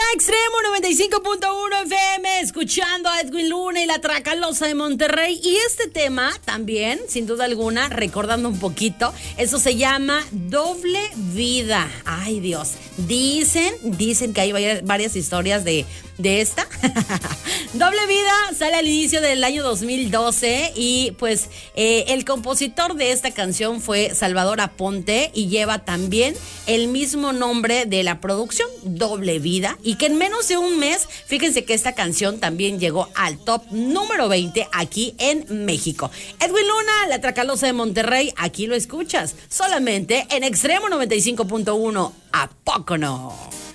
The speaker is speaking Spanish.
Extremo 95.1 FM, escuchando a Edwin Luna y la Tracalosa de Monterrey. Y este tema también, sin duda alguna, recordando un poquito, eso se llama Doble Vida. Ay, Dios. Dicen que hay varias historias de esta. Doble Vida sale al inicio del año 2012 y pues el compositor de esta canción fue Salvador Aponte y lleva también el mismo nombre de la producción, Doble Vida, y que en menos de un mes, fíjense que esta canción también llegó al top número 20 aquí en México. Edwin Luna, la Tracalosa de Monterrey, aquí lo escuchas solamente en Extremo 95.1. ¿A poco no?